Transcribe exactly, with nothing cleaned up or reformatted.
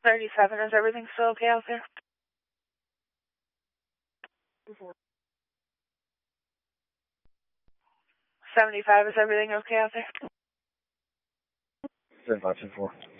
thirty-seven, is everything still okay out there? seventy-five, is everything okay out there? seven five two four.